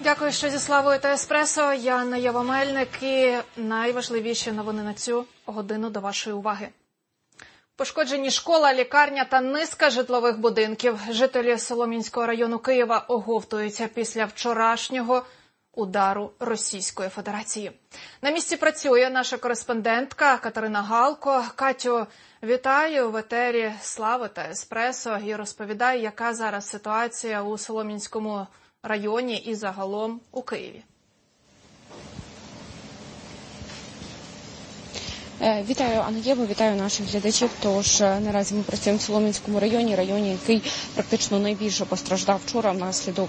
Дякую, що зі Славою та Еспресо. Я Анна Єва Мельник і найважливіші новини на цю годину до вашої уваги. Пошкоджені школа, лікарня та низка житлових будинків. Жителі Солом'янського району Києва оговтуються після вчорашнього удару Російської Федерації. На місці працює наша кореспондентка Катерина Галко. Катю, вітаю в етері Слави та Еспресо і розповідай, яка зараз ситуація у Солом'янському районі і загалом у Києві. Вітаю, Анна Єва, вітаю наших глядачів. Тож наразі ми працюємо в Солом'янському районі, який практично найбільше постраждав вчора внаслідок